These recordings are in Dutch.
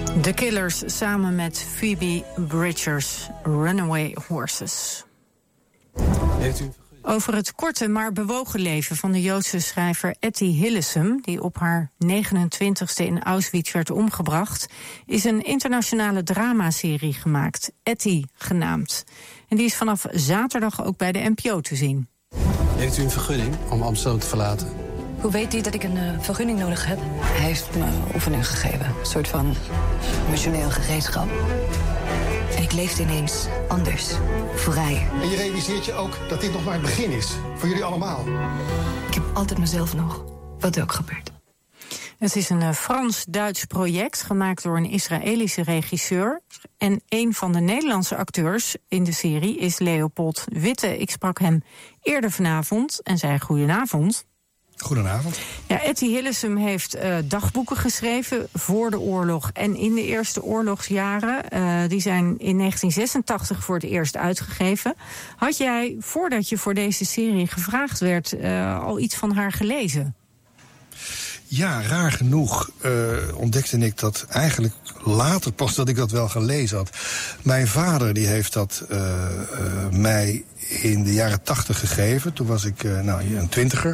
The Killers samen met Phoebe Bridgers, Runaway Horses. Over het korte maar bewogen leven van de Joodse schrijver Etty Hillesum, die op haar 29e in Auschwitz werd omgebracht, is een internationale dramaserie gemaakt, Etty genaamd. En die is vanaf zaterdag ook bij de NPO te zien. Heeft u een vergunning om Amsterdam te verlaten? Hoe weet hij dat ik een vergunning nodig heb? Hij heeft me oefening gegeven. Een soort van emotioneel gereedschap. En ik leefde ineens anders. Vrijer. En je realiseert je ook dat dit nog maar het begin is. Voor jullie allemaal. Ik heb altijd mezelf nog. Wat er ook gebeurt. Het is een Frans-Duits project gemaakt door een Israëlische regisseur. En een van de Nederlandse acteurs in de serie is Leopold Witte. Ik sprak hem eerder vanavond en zei goedenavond. Goedenavond. Ja, Etty Hillesum heeft dagboeken geschreven voor de oorlog en in de eerste oorlogsjaren. Die zijn in 1986 voor het eerst uitgegeven. Had jij, voordat je voor deze serie gevraagd werd, al iets van haar gelezen? Ja, raar genoeg ontdekte ik dat eigenlijk later pas dat ik dat wel gelezen had. Mijn vader die heeft dat mij in de jaren 80 gegeven. Toen was ik een 20er.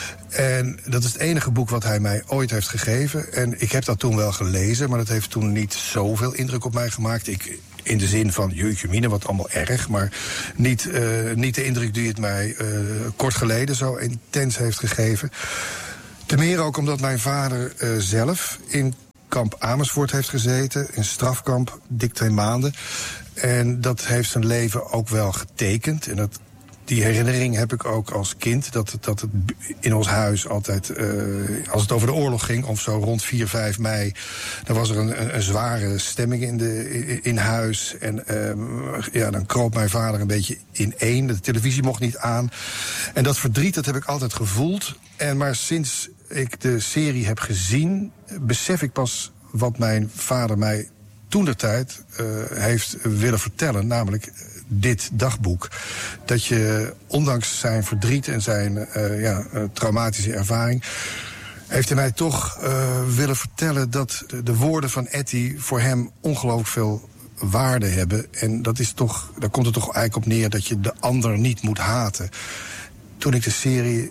En dat is het enige boek wat hij mij ooit heeft gegeven. En ik heb dat toen wel gelezen, maar dat heeft toen niet zoveel indruk op mij gemaakt. In de zin van, jeetje mine, wat allemaal erg. Maar niet de indruk die het mij kort geleden zo intens heeft gegeven. Ten meer ook omdat mijn vader zelf in kamp Amersfoort heeft gezeten. In strafkamp, dik 2 maanden. En dat heeft zijn leven ook wel getekend. En die herinnering heb ik ook als kind. Dat het in ons huis altijd, als het over de oorlog ging, of zo rond 4, 5 mei... dan was er een zware stemming in huis. En dan kroop mijn vader een beetje ineen. De televisie mocht niet aan. En dat verdriet, dat heb ik altijd gevoeld. Maar sinds ik de serie heb gezien, besef ik pas wat mijn vader mij toentertijd heeft willen vertellen. Namelijk dit dagboek. Dat je, ondanks zijn verdriet en zijn traumatische ervaring, heeft hij mij toch willen vertellen dat de woorden van Etty voor hem ongelooflijk veel waarde hebben. En daar komt het toch eigenlijk op neer dat je de ander niet moet haten. Toen ik de serie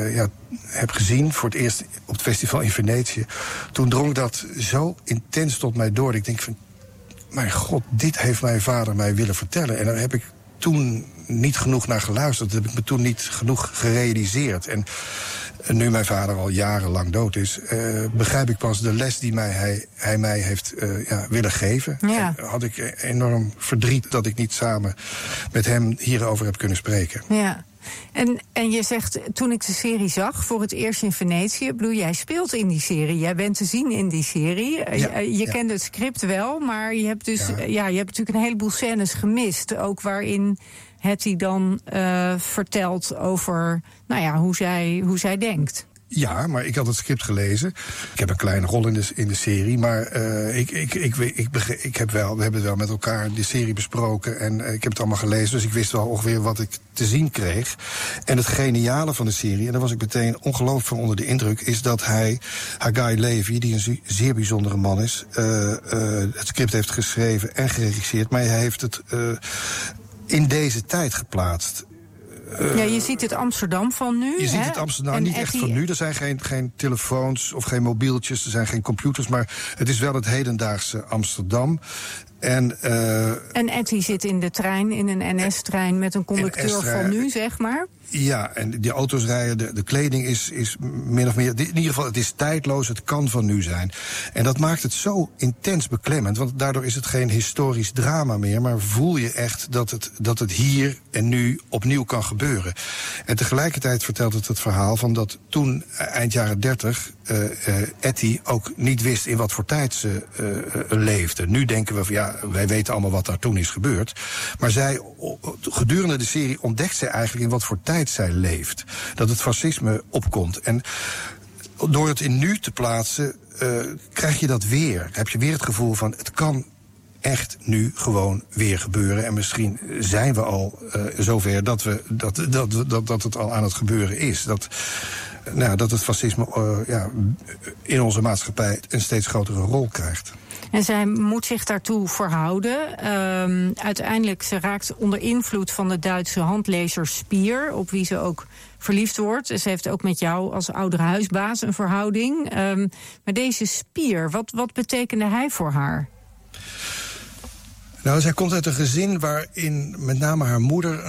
heb gezien, voor het eerst op het festival in Venetië, toen drong dat zo intens tot mij door. Ik denk van, mijn god, dit heeft mijn vader mij willen vertellen. En daar heb ik toen niet genoeg naar geluisterd. Dat heb ik me toen niet genoeg gerealiseerd. En nu mijn vader al jarenlang dood is, begrijp ik pas de les die hij mij heeft willen geven. Ja. En had ik enorm verdriet dat ik niet samen met hem hierover heb kunnen spreken. Ja. En je zegt, toen ik de serie zag, voor het eerst in Venetië, jij speelt in die serie, jij bent te zien in die serie. Je kende het script wel, maar je hebt je hebt natuurlijk een heleboel scènes gemist, ook waarin Etty dan vertelt over hoe zij denkt. Ja, maar ik had het script gelezen. Ik heb een kleine rol in de serie, maar we hebben het wel met elkaar de serie besproken en ik heb het allemaal gelezen, dus ik wist wel ongeveer wat ik te zien kreeg. En het geniale van de serie, en daar was ik meteen ongelooflijk van onder de indruk, is dat Hagai Levy, die een zeer bijzondere man is, het script heeft geschreven en geregisseerd, maar hij heeft het in deze tijd geplaatst. Je ziet het Amsterdam van nu. Je ziet het Amsterdam niet echt van nu. Er zijn geen telefoons of geen mobieltjes, er zijn geen computers, maar het is wel het hedendaagse Amsterdam. En Etty zit in de trein, in een NS-trein met een conducteur van nu, zeg maar. Ja, en die auto's rijden, de kleding is min of meer, in ieder geval, het is tijdloos, het kan van nu zijn. En dat maakt het zo intens beklemmend, want daardoor is het geen historisch drama meer, maar voel je echt dat het hier en nu opnieuw kan gebeuren. En tegelijkertijd vertelt het verhaal van dat toen, eind jaren 30, Etty ook niet wist in wat voor tijd ze leefde. Nu denken we van, wij weten allemaal wat daar toen is gebeurd. Maar gedurende de serie ontdekt zij eigenlijk in wat voor tijd zij leeft. Dat het fascisme opkomt. En door het in nu te plaatsen, krijg je dat weer. Heb je weer het gevoel van, het kan echt nu gewoon weer gebeuren. En misschien zijn we al zover dat het al aan het gebeuren is. Dat het fascisme in onze maatschappij een steeds grotere rol krijgt. En zij moet zich daartoe verhouden. Uiteindelijk, ze raakt onder invloed van de Duitse handlezer Spier, op wie ze ook verliefd wordt. Ze heeft ook met jou als oudere huisbaas een verhouding. Maar deze Spier, wat betekende hij voor haar? Nou, zij komt uit een gezin waarin met name haar moeder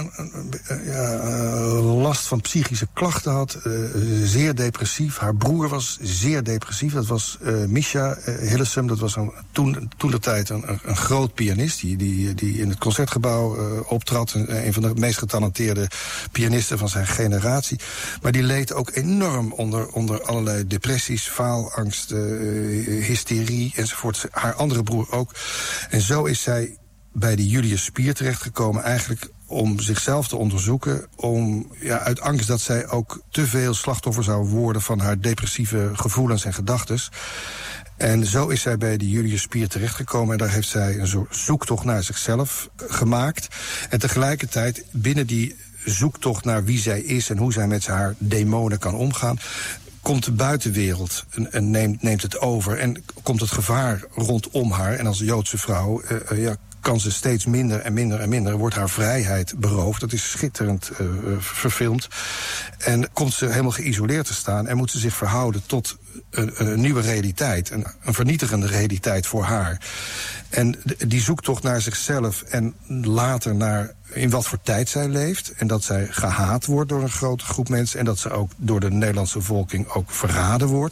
last van psychische klachten had. Zeer depressief. Haar broer was zeer depressief. Dat was Misha Hillesum. Dat was toen de tijd een groot pianist die in het Concertgebouw optrad. Een van de meest getalenteerde pianisten van zijn generatie. Maar die leed ook enorm onder allerlei depressies, faalangst, hysterie enzovoort. Haar andere broer ook. En zo is zij bij de Julius Spier terechtgekomen, eigenlijk om zichzelf te onderzoeken, uit angst dat zij ook te veel slachtoffer zou worden van haar depressieve gevoelens en gedachtes. En zo is zij bij de Julius Spier terechtgekomen en daar heeft zij een soort zoektocht naar zichzelf gemaakt. En tegelijkertijd binnen die zoektocht naar wie zij is en hoe zij met haar demonen kan omgaan, komt de buitenwereld en neemt het over en komt het gevaar rondom haar. En als Joodse vrouw kan ze steeds minder en minder en minder, wordt haar vrijheid beroofd. Dat is schitterend verfilmd. En komt ze helemaal geïsoleerd te staan en moet ze zich verhouden tot een nieuwe realiteit. Een vernietigende realiteit voor haar. En die zoektocht naar zichzelf en later naar in wat voor tijd zij leeft. En dat zij gehaat wordt door een grote groep mensen. En dat ze ook door de Nederlandse bevolking ook verraden wordt.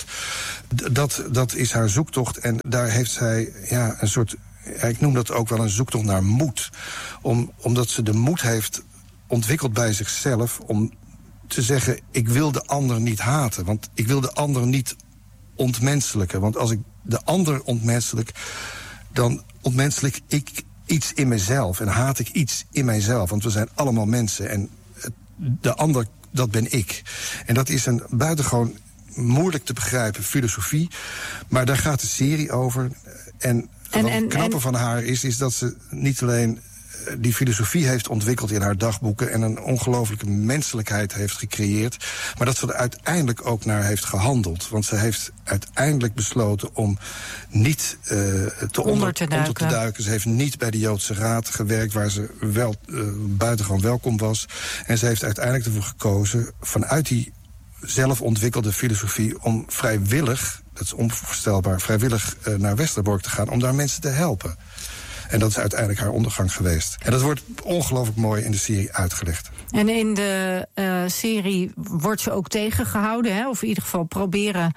Dat is haar zoektocht. En daar heeft zij een soort, ik noem dat ook wel een zoektocht naar moed. Omdat ze de moed heeft ontwikkeld bij zichzelf om te zeggen, ik wil de ander niet haten. Want ik wil de ander niet ontmenselijken. Want als ik de ander ontmenselijk, dan ontmenselijk ik iets in mezelf en haat ik iets in mijzelf. Want we zijn allemaal mensen en de ander, dat ben ik. En dat is een buitengewoon moeilijk te begrijpen filosofie. Maar daar gaat de serie over. En wat knapper van haar is dat ze niet alleen die filosofie heeft ontwikkeld in haar dagboeken en een ongelooflijke menselijkheid heeft gecreëerd, maar dat ze er uiteindelijk ook naar heeft gehandeld. Want ze heeft uiteindelijk besloten om niet onder te duiken. Ze heeft niet bij de Joodse Raad gewerkt, waar ze wel buitengewoon welkom was. En ze heeft uiteindelijk ervoor gekozen, vanuit die zelf ontwikkelde filosofie, om vrijwillig, dat is onvoorstelbaar, vrijwillig naar Westerbork te gaan om daar mensen te helpen. En dat is uiteindelijk haar ondergang geweest. En dat wordt ongelooflijk mooi in de serie uitgelegd. En in de serie wordt ze ook tegengehouden, hè? Of in ieder geval proberen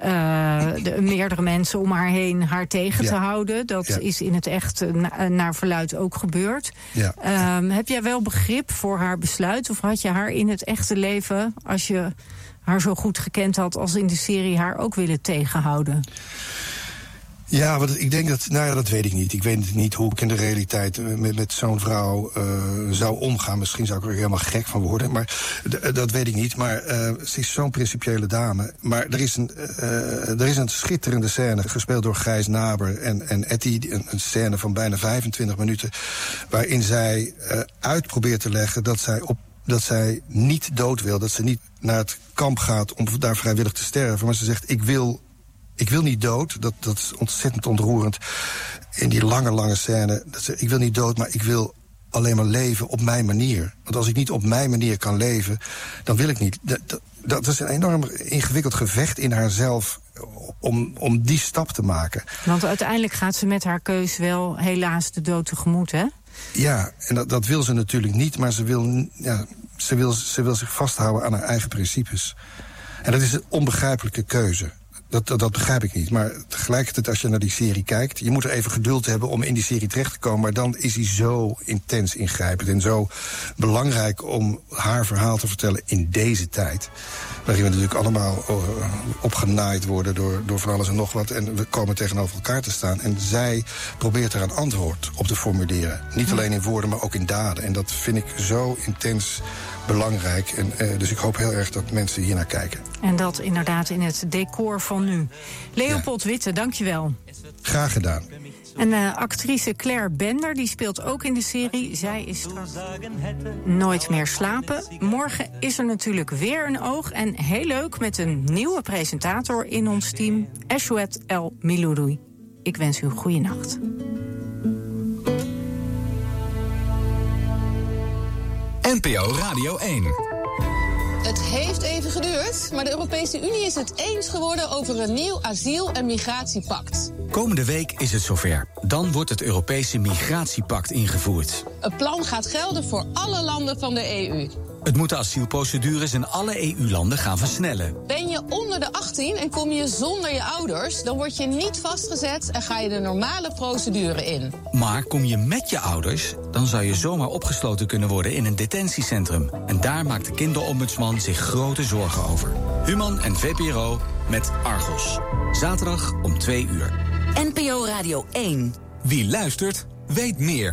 meerdere mensen om haar heen haar tegen te houden. Dat is in het echt naar verluidt ook gebeurd. Ja. Heb jij wel begrip voor haar besluit? Of had je haar in het echte leven, als je haar zo goed gekend had als in de serie, haar ook willen tegenhouden? Ja, want ik denk dat weet ik niet. Ik weet niet hoe ik in de realiteit met zo'n vrouw zou omgaan. Misschien zou ik er helemaal gek van worden, maar dat weet ik niet. Maar ze is zo'n principiële dame. Maar er is een schitterende scène, gespeeld door Gijs Naber en Etty. Een scène van bijna 25 minuten, waarin zij uitprobeert te leggen dat zij niet dood wil. Dat ze niet naar het kamp gaat om daar vrijwillig te sterven. Maar ze zegt, ik wil niet dood. Dat is ontzettend ontroerend. In die lange scène. Ik wil niet dood, maar ik wil alleen maar leven op mijn manier. Want als ik niet op mijn manier kan leven, dan wil ik niet. Dat is een enorm ingewikkeld gevecht in haarzelf om die stap te maken. Want uiteindelijk gaat ze met haar keus wel helaas de dood tegemoet, hè? Ja, en dat wil ze natuurlijk niet, maar ze wil zich vasthouden aan haar eigen principes. En dat is een onbegrijpelijke keuze. Dat begrijp ik niet. Maar tegelijkertijd, als je naar die serie kijkt, je moet er even geduld hebben om in die serie terecht te komen. Maar dan is hij zo intens ingrijpend en zo belangrijk om haar verhaal te vertellen in deze tijd. Waarin we natuurlijk allemaal opgenaaid worden door van alles en nog wat. En we komen tegenover elkaar te staan. En zij probeert er een antwoord op te formuleren. Niet alleen in woorden, maar ook in daden. En dat vind ik zo intens belangrijk. En dus ik hoop heel erg dat mensen hier naar kijken. En dat inderdaad in het decor van nu. Leopold Witte, dankjewel. Graag gedaan. En actrice Claire Bender, die speelt ook in de serie. Zij is straks Nooit meer slapen. Morgen is er natuurlijk weer een oog. En heel leuk met een nieuwe presentator in ons team, Eshwet El Miloudoui. Ik wens u een goede nacht. NPO Radio 1. Het heeft even geduurd, maar de Europese Unie is het eens geworden over een nieuw asiel- en migratiepact. Komende week is het zover. Dan wordt het Europese Migratiepact ingevoerd. Het plan gaat gelden voor alle landen van de EU. Het moet de asielprocedures in alle EU-landen gaan versnellen. Ben je onder de 18 en kom je zonder je ouders, dan word je niet vastgezet en ga je de normale procedure in. Maar kom je met je ouders, dan zou je zomaar opgesloten kunnen worden in een detentiecentrum. En daar maakt de kinderombudsman zich grote zorgen over. Human en VPRO met Argos. Zaterdag om 2 uur. NPO Radio 1. Wie luistert, weet meer.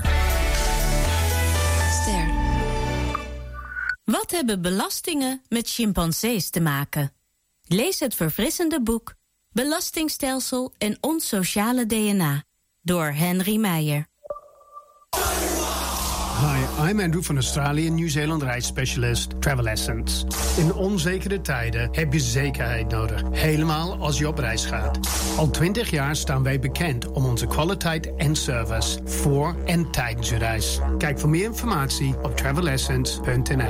Ster. Wat hebben belastingen met chimpansees te maken? Lees het verfrissende boek Belastingstelsel en ons sociale DNA door Henry Meijer. Hi, I'm Andrew van Australië, Nieuw-Zeeland reisspecialist Travel Essence. In onzekere tijden heb je zekerheid nodig, helemaal als je op reis gaat. Al 20 jaar staan wij bekend om onze kwaliteit en service voor en tijdens je reis. Kijk voor meer informatie op travelessence.nl.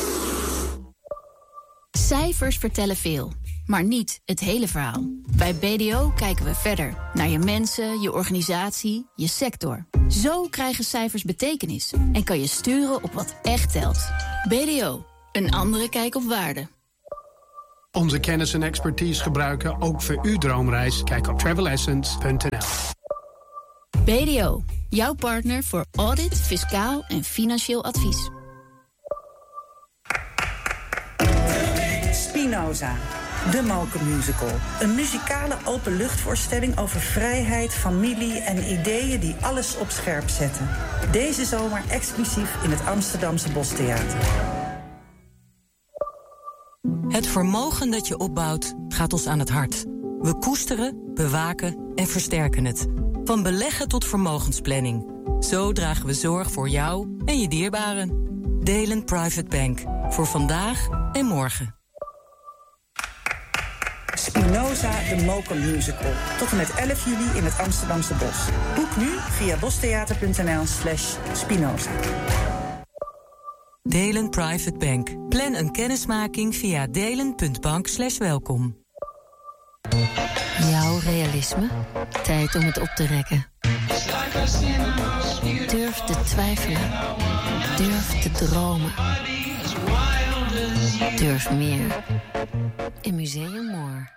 Cijfers vertellen veel, maar niet het hele verhaal. Bij BDO kijken we verder naar je mensen, je organisatie, je sector. Zo krijgen cijfers betekenis en kan je sturen op wat echt telt. BDO, een andere kijk op waarde. Onze kennis en expertise gebruiken ook voor uw droomreis. Kijk op travelessence.nl. BDO, jouw partner voor audit, fiscaal en financieel advies. Spinoza, de Mokermusical. Een muzikale openluchtvoorstelling over vrijheid, familie en ideeën die alles op scherp zetten. Deze zomer exclusief in het Amsterdamse Bostheater. Het vermogen dat je opbouwt gaat ons aan het hart. We koesteren, bewaken en versterken het. Van beleggen tot vermogensplanning. Zo dragen we zorg voor jou en je dierbaren. Delen Private Bank. Voor vandaag en morgen. Spinoza, de Mokermusical. Tot en met 11 juli in het Amsterdamse Bos. Boek nu via bostheater.nl/Spinoza. Delen Private Bank. Plan een kennismaking via delen.bank/welkom. Jouw realisme? Tijd om het op te rekken. Durf te twijfelen. Durf te dromen. Durf meer. In Museum Moor.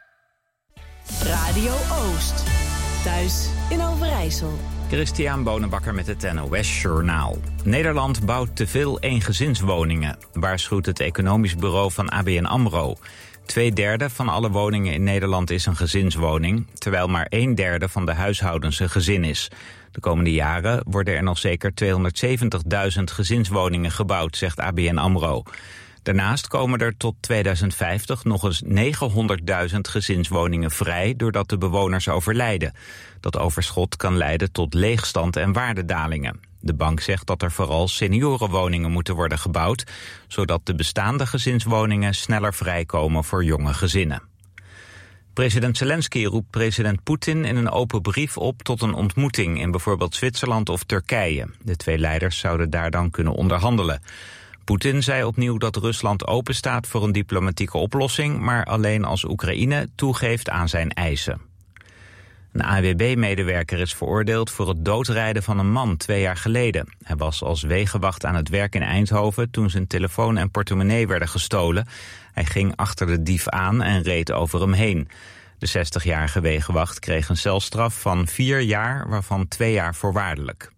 Radio Oost. Thuis in Overijssel. Christian Bonenbakker met het NOS Journaal. Nederland bouwt te veel eengezinswoningen, waarschuwt het economisch bureau van ABN AMRO. 2/3 van alle woningen in Nederland is een gezinswoning, terwijl maar 1/3 van de huishoudens een gezin is. De komende jaren worden er nog zeker 270.000 gezinswoningen gebouwd, zegt ABN AMRO. Daarnaast komen er tot 2050 nog eens 900.000 gezinswoningen vrij doordat de bewoners overlijden. Dat overschot kan leiden tot leegstand en waardedalingen. De bank zegt dat er vooral seniorenwoningen moeten worden gebouwd, zodat de bestaande gezinswoningen sneller vrijkomen voor jonge gezinnen. President Zelensky roept president Poetin in een open brief op tot een ontmoeting in bijvoorbeeld Zwitserland of Turkije. De twee leiders zouden daar dan kunnen onderhandelen. Poetin zei opnieuw dat Rusland openstaat voor een diplomatieke oplossing, maar alleen als Oekraïne toegeeft aan zijn eisen. Een ANWB-medewerker is veroordeeld voor het doodrijden van een man 2 jaar geleden. Hij was als wegenwacht aan het werk in Eindhoven toen zijn telefoon en portemonnee werden gestolen. Hij ging achter de dief aan en reed over hem heen. De 60-jarige wegenwacht kreeg een celstraf van 4 jaar, waarvan 2 jaar voorwaardelijk.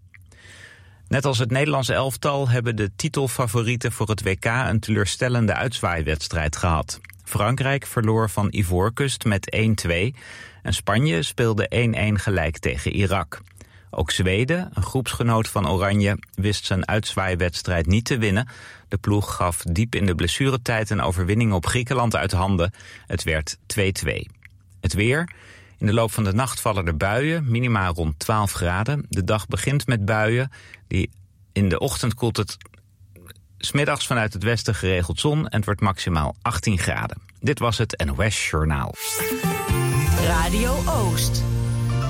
Net als het Nederlandse elftal hebben de titelfavorieten voor het WK een teleurstellende uitzwaaiwedstrijd gehad. Frankrijk verloor van Ivoorkust met 1-2 en Spanje speelde 1-1 gelijk tegen Irak. Ook Zweden, een groepsgenoot van Oranje, wist zijn uitzwaaiwedstrijd niet te winnen. De ploeg gaf diep in de blessuretijd een overwinning op Griekenland uit handen. Het werd 2-2. Het weer. In de loop van de nacht vallen er buien, minima rond 12 graden. De dag begint met buien. In de ochtend koelt het 's middags vanuit het westen geregeld zon en het wordt maximaal 18 graden. Dit was het NOS Journaal. Radio Oost.